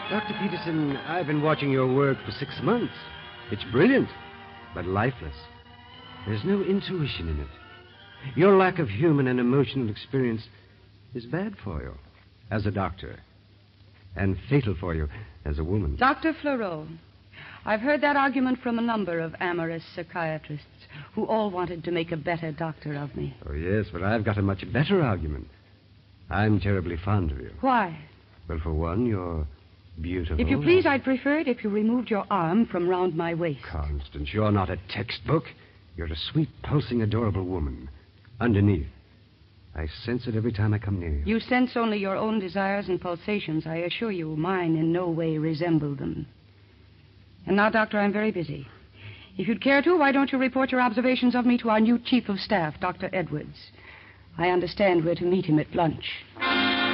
Dr. Peterson, I've been watching your work for 6 months. It's brilliant, but lifeless. There's no intuition in it. Your lack of human and emotional experience is bad for you as a doctor and fatal for you as a woman. Dr. Fleurot, I've heard that argument from a number of amorous psychiatrists who all wanted to make a better doctor of me. Oh, yes, but I've got a much better argument. I'm terribly fond of you. Why? Well, for one, you're beautiful. If you please, I'd prefer it if you removed your arm from round my waist. Constance, you're not a textbook. You're a sweet, pulsing, adorable woman. Underneath. I sense it every time I come near you. You sense only your own desires and pulsations. I assure you, mine in no way resemble them. And now, Doctor, I'm very busy. If you'd care to, why don't you report your observations of me to our new Chief of Staff, Dr. Edwards? I understand we're to meet him at lunch.